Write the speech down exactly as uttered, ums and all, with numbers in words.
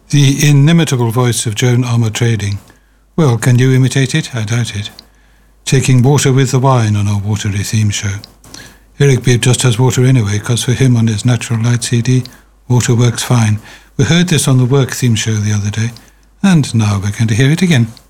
The inimitable voice of Joan Armour-Trading. Well, can you imitate it? I doubt it. Taking water with the wine on our watery theme show. Eric Bibb just has water anyway, because for him on his Natural Light C D, water works fine. We heard this on the Work theme show the other day, and now we're going to hear it again.